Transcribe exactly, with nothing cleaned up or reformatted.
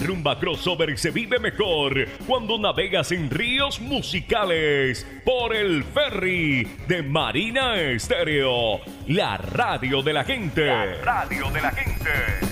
rumba crossover se vive mejor cuando navegas en ríos musicales por el ferry de Marina Estéreo, la radio de la gente. La radio de la gente.